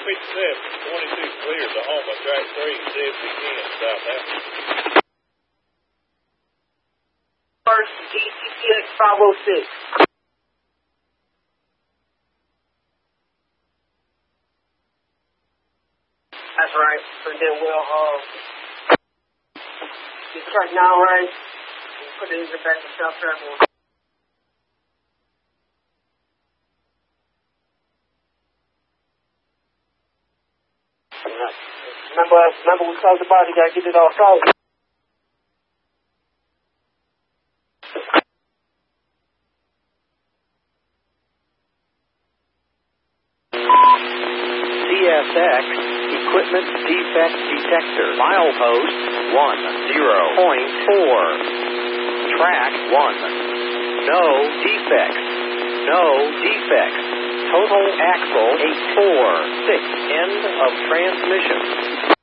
57, 22 clear, Tahoma, track 3, 70 Southampton. First, DCTX 506. That's right. And then we'll get track 9 right. We'll put it in the back of South Travel. Remember we talked about you gotta get it all solved. CSX Equipment Defect Detector. Milepost 10.4. Track 1. No defects. No defects. Total axle 846. End of transmission.